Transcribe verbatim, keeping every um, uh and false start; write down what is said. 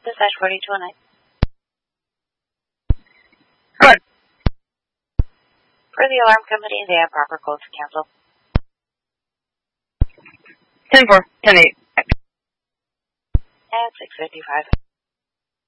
Dispatch forty-two oh nine. Good. For the alarm company, they have proper code to cancel. ten four, ten eight. And six fifty-five.